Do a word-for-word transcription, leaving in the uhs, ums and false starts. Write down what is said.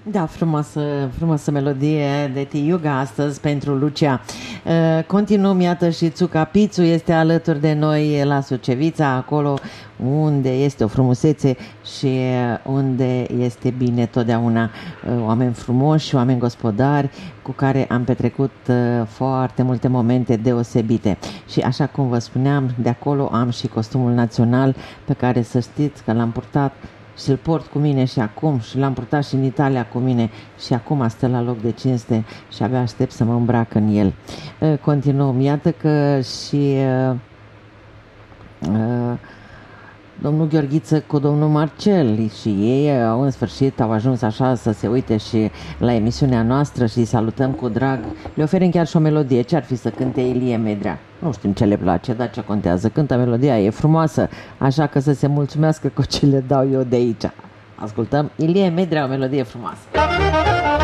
Da, frumoasă, frumoasă melodie de Tiuga astăzi pentru Lucia. Continuăm, iată, și Țuca Pițu este alături de noi la Sucevița, acolo unde este o frumusețe și unde este bine totdeauna, oameni frumoși, oameni gospodari cu care am petrecut foarte multe momente deosebite. Și așa cum vă spuneam, de acolo am și costumul național pe care să știți că l-am purtat și îl port cu mine și acum și l-am purtat și în Italia cu mine și acum stă la loc de cinste și abia aștept să mă îmbrac în el. Continuăm, iată că și uh, uh, domnul Gheorghiță cu domnul Marcel și ei au în sfârșit au ajuns așa să se uite și la emisiunea noastră și îi salutăm cu drag. Le oferim chiar și o melodie. Ce ar fi să cânte Ilie Medrea? Nu știm ce le place, dar ce contează. Cântă melodia, e frumoasă, așa că să se mulțumească cu ce le dau eu de aici. Ascultăm Ilie Medrea, o melodie frumoasă.